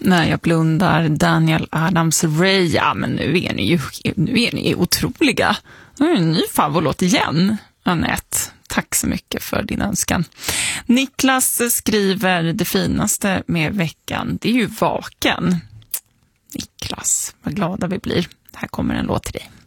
När jag blundar, Daniel Adams-Ray. Ja, men nu är ni otroliga. Nu är en ny favoritlåt igen, Anette. Tack så mycket för din önskan. Niklas skriver det finaste med veckan. Det är ju vaken. Niklas, vad glada vi blir. Här kommer en låt till dig.